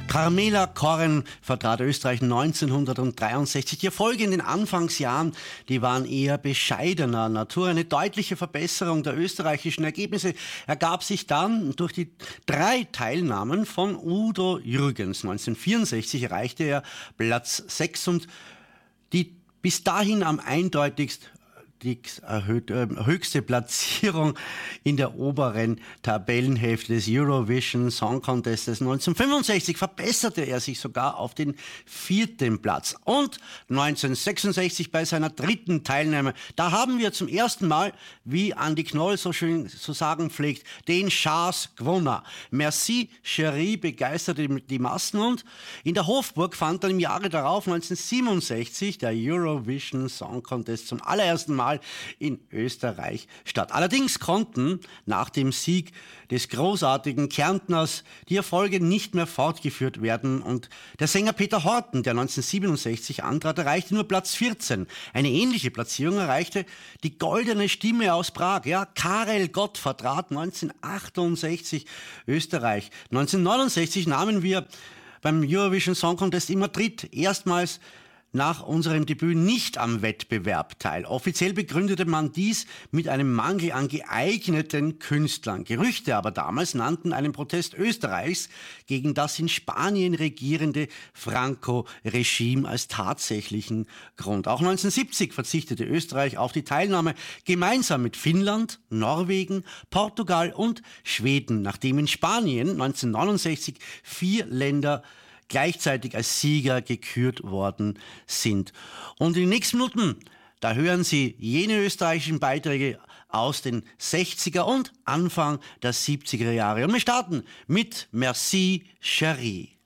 Carmela Corren vertrat Österreich 1963. Die Erfolge in den Anfangsjahren, die waren eher bescheidener Natur. Eine deutliche Verbesserung der österreichischen Ergebnisse ergab sich dann durch die 3 Teilnahmen von Udo Jürgens. 1964 erreichte er Platz 6 und die bis dahin am eindeutigsten die höchste Platzierung in der oberen Tabellenhälfte des Eurovision Song Contest 1965 verbesserte er sich sogar auf den 4. Platz. Und 1966 bei seiner 3. Teilnahme, da haben wir zum ersten Mal, wie Andi Knoll so schön zu sagen pflegt, den Chance gewonnen. Merci Cherie begeisterte die Massen und in der Hofburg fand dann im Jahre darauf 1967 der Eurovision Song Contest zum allerersten Mal in Österreich statt. Allerdings konnten nach dem Sieg des großartigen Kärntners die Erfolge nicht mehr fortgeführt werden und der Sänger Peter Horten, der 1967 antrat, erreichte nur Platz 14. Eine ähnliche Platzierung erreichte die goldene Stimme aus Prag. Ja, Karel Gott vertrat 1968 Österreich. 1969 nahmen wir beim Eurovision Song Contest in Madrid erstmals nach unserem Debüt nicht am Wettbewerb teil. Offiziell begründete man dies mit einem Mangel an geeigneten Künstlern. Gerüchte aber damals nannten einen Protest Österreichs gegen das in Spanien regierende Franco-Regime als tatsächlichen Grund. Auch 1970 verzichtete Österreich auf die Teilnahme gemeinsam mit Finnland, Norwegen, Portugal und Schweden, nachdem in Spanien 1969 4 Länder gleichzeitig als Sieger gekürt worden sind. Und in den nächsten Minuten, da hören Sie jene österreichischen Beiträge aus den 60er und Anfang der 70er Jahre. Und wir starten mit Merci Cherie.